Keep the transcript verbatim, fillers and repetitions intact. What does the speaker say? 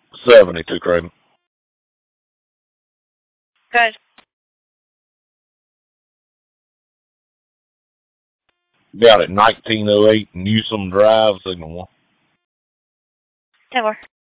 seventy-two, Craven. Good. Got it, nineteen oh eight Newsom Drive, Signal one. ten more.